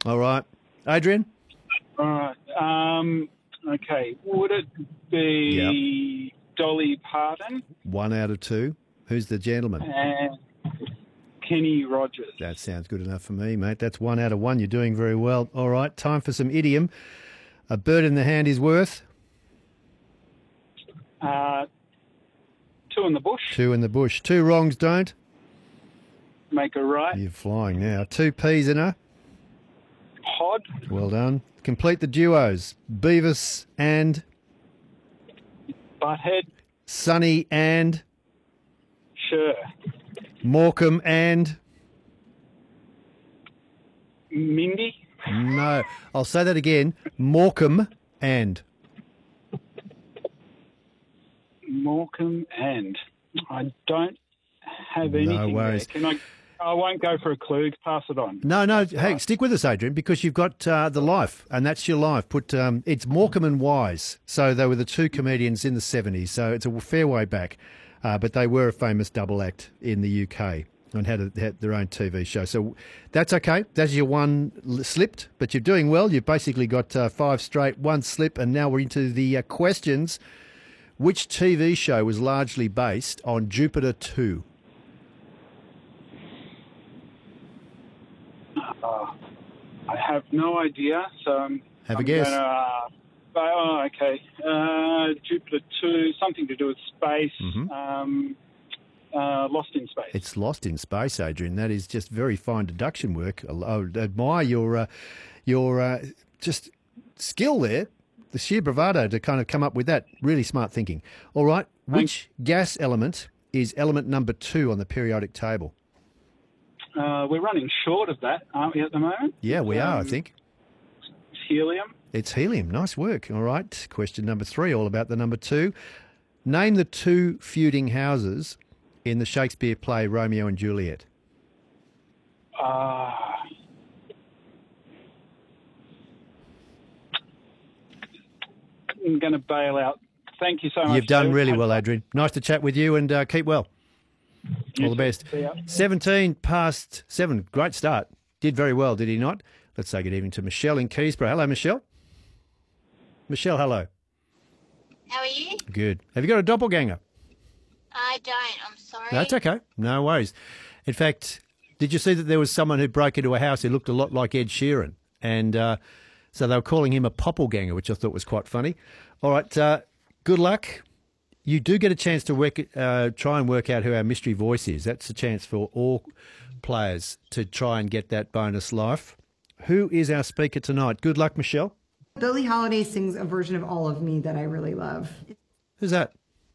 All right. Adrian? All right. Okay. Would it be Dolly Parton 1 out of 2. Who's the gentleman? and Kenny Rogers? That sounds good enough for me, mate. That's 1 out of 1. You're doing very well. All right. Time for some idiom. A bird in the hand is worth? 2 in the bush. 2 in the bush. 2 wrongs don't? Make a right. You're flying now. 2 peas in a? Pod. Well done. Complete the duos. Beavis and? Butthead. Sonny and? Sure. Morecambe and? Mindy. No. I'll say that again. Morecambe and? Morecambe and. I don't have anything worries. there. I won't go for a clue. Pass it on. No. Hey, stick with us, Adrian, because you've got the life, and that's your life. It's Morecambe and Wise. So they were the 2 comedians in the 70s, so it's a fair way back. But they were a famous double act in the UK and had their own TV show. So that's okay. That's your 1 slipped, but you're doing well. You've basically got 5 straight, 1 slip, and now we're into the questions. Which TV show was largely based on Jupiter 2? I have no idea, so Have a guess. Okay. Jupiter 2, something to do with space. Lost in Space. It's Lost in Space, Adrian. That is just very fine deduction work. I admire your just skill there, the sheer bravado to kind of come up with that. Really smart thinking. All right. Which gas element is element number 2 on the periodic table? We're running short of that, aren't we, at the moment? Yeah, we are, I think. It's helium. It's helium. Nice work. All right. Question number 3, all about the number 2. Name the 2 feuding houses in the Shakespeare play Romeo and Juliet. I'm going to bail out. Thank you so much. You've done really well, Adrian. Nice to chat with you, and keep well. All the best. 17 past 7. Great start. Did very well, did he not? Let's say good evening to Michelle in Keysborough. Hello, Michelle. Michelle, hello. How are you? Good. Have you got a doppelganger? I don't. I'm sorry. That's okay. No worries. In fact, did you see that there was someone who broke into a house who looked a lot like Ed Sheeran? And so they were calling him a poppelganger, which I thought was quite funny. All right. Good luck. You do get a chance to try and work out who our mystery voice is. That's a chance for all players to try and get that bonus life. Who is our speaker tonight? Good luck, Michelle. Billie Holiday sings a version of All of Me that I really love. Who's that?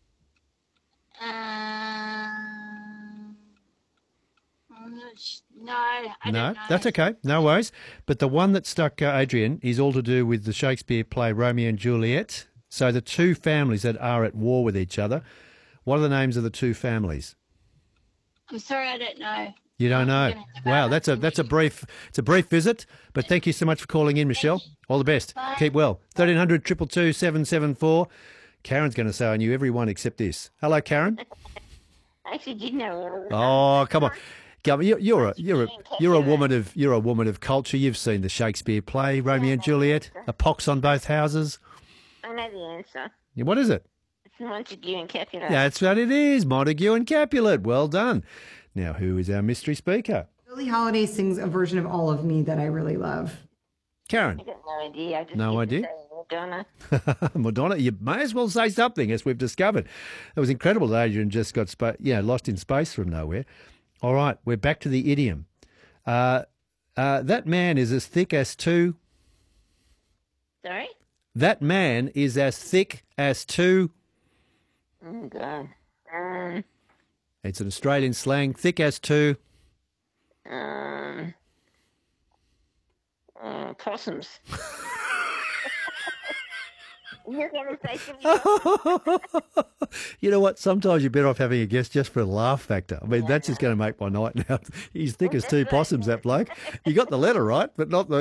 No, I don't know. That's okay. No worries. But the one that stuck Adrian is all to do with the Shakespeare play Romeo and Juliet. So the 2 families that are at war with each other. What are the names of the 2 families? I'm sorry, I don't know. You don't know. Wow, that's a brief visit. But thank you so much for calling in, Michelle. All the best. Bye. Keep well. 1300 222 774. Karen's going to say I knew everyone except this. Hello, Karen. I actually did know. Oh, come on. You're a woman of culture. You've seen the Shakespeare play Romeo and Juliet. A pox on both houses. I know the answer. Yeah, what is it? It's Montague and Capulet. That's what it is. Montague and Capulet. Well done. Now, who is our mystery speaker? Billie Holiday sings a version of All of Me that I really love. Karen. I got no idea. I just No keep idea? saying Madonna. Madonna, you may as well say something, as we've discovered. It was incredible that Adrian just got lost in space from nowhere. All right, we're back to the idiom. That man is as thick as 2. Sorry? That man is as thick as 2. Oh, God. It's an Australian slang. Thick as 2. Possums. You're going to say something. You know what? Sometimes you're better off having a guess just for a laugh factor. I mean, that's just going to make my night now. He's thick as 2 possums, that bloke. You got the letter right, but not the